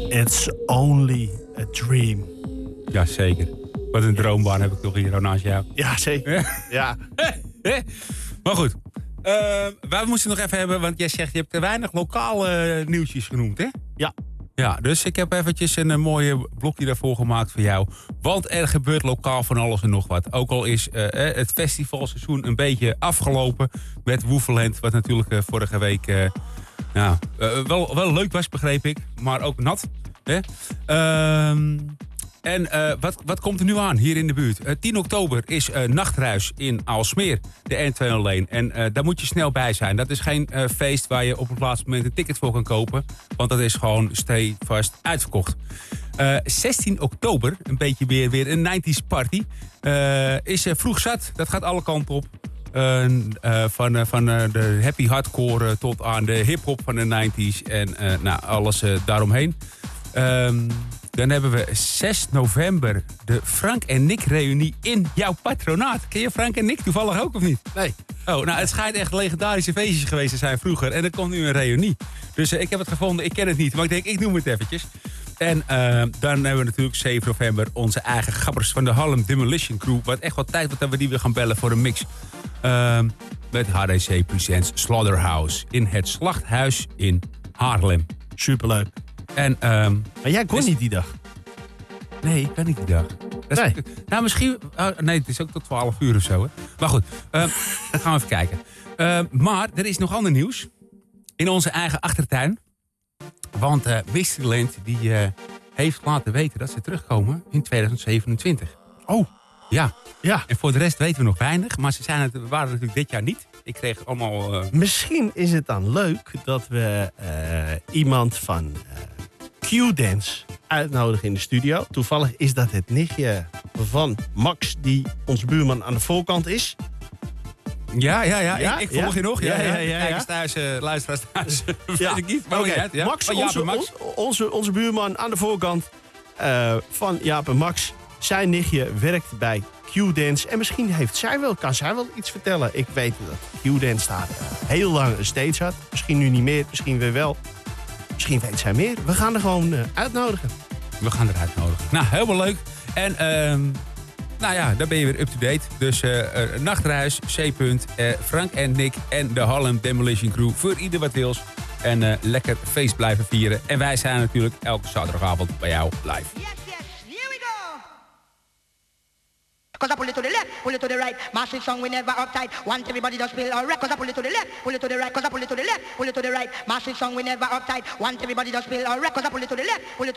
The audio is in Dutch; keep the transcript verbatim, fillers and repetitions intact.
It's only a dream. Jazeker. Wat een droombaan heb ik toch hier naast jou. Ja, zeker. Ja. Maar goed. Uh, wij moesten nog even hebben, want jij zegt je hebt te weinig lokale uh, nieuwtjes genoemd, hè? Ja. Ja, dus ik heb eventjes een, een mooie blokje daarvoor gemaakt voor jou. Want er gebeurt lokaal van alles en nog wat. Ook al is uh, het festivalseizoen een beetje afgelopen met Woefelend. Wat natuurlijk uh, vorige week uh, nou, uh, wel, wel leuk was, begreep ik. Maar ook nat. Hè? Uh, En uh, wat, wat komt er nu aan hier in de buurt? Uh, tien oktober is uh, Nachtruis in Aalsmeer, de N tweehonderdéén. En uh, daar moet je snel bij zijn. Dat is geen uh, feest waar je op het laatste moment een ticket voor kan kopen. Want dat is gewoon stevast uitverkocht. Uh, zestien oktober, een beetje weer, weer een nineties party. Uh, is uh, vroeg zat, dat gaat alle kanten op. Uh, uh, van uh, van uh, de happy hardcore uh, tot aan de hip-hop van de nineties. En uh, nou, alles uh, daaromheen. Um, Dan hebben we zes november de Frank en Nick reunie in jouw patronaat. Ken je Frank en Nick toevallig ook of niet? Nee. Oh, nou het schijnt echt legendarische feestjes geweest te zijn vroeger. En er komt nu een reunie. Dus uh, ik heb het gevonden, ik ken het niet. Maar ik denk, ik noem het eventjes. En uh, dan hebben we natuurlijk zeven november onze eigen gabbers van de Harlem Demolition Crew. Wat echt wat tijd wordt dat we die weer gaan bellen voor een mix. Uh, met H D C Presents Slaughterhouse in het Slachthuis in Haarlem. Superleuk. En, um, maar jij kon dus, niet die dag? Nee, ik kan niet die dag. Dat nee. Is, nou, misschien... Uh, nee, het is ook tot twaalf uur of zo. Hè? Maar goed, uh, gaan we even kijken. Uh, maar er is nog ander nieuws. In onze eigen achtertuin. Want uh, Mysteryland die uh, heeft laten weten dat ze terugkomen in tweeduizend zevenentwintig. Oh. Ja. Ja. En voor de rest weten we nog weinig. Maar ze zijn het, waren natuurlijk dit jaar niet. Ik kreeg allemaal... Uh... Misschien is het dan leuk dat we uh, iemand van uh, Q-Dance uitnodigen in de studio. Toevallig is dat het nichtje van Max, die onze buurman aan de voorkant is. Ja, ja, ja. ja? Ik, ik volg ja? je nog. Ja, ja, ja, ja, ja, ja. Kijkers thuis, uh, luisteraars thuis. Ja. Weet ik niet. Maar Okay. uit, ja. Max, oh, Jaap onze, Max. Onze, onze buurman aan de voorkant uh, van Jaap en Max. Zijn nichtje werkt bij Q-Dance. En misschien heeft zij wel, kan zij wel iets vertellen. Ik weet dat Q-Dance daar heel lang een stage had. Misschien nu niet meer, misschien weer wel. Misschien weet zij meer. We gaan er gewoon uh, uitnodigen. We gaan eruit nodigen. Nou, helemaal leuk. En uh, nou ja, dan ben je weer up-to-date. Dus uh, uh, Nachtreis, C. Uh, Frank en Nick en de Harlem Demolition Crew. Voor ieder wat wils. En uh, lekker feest blijven vieren. En wij zijn natuurlijk elke zaterdagavond bij jou live. Yes, yes, here we go. Cause I pull it to the left, pull it to the right. Massive song, we never uptight. Want everybody just feel alright. Cause I pull it to the left, pull it to the right. Cause I pull it to the left, pull it to the right. Massive song, we never uptight. Want everybody just feel alright. Cause I pull it to the left, pull it to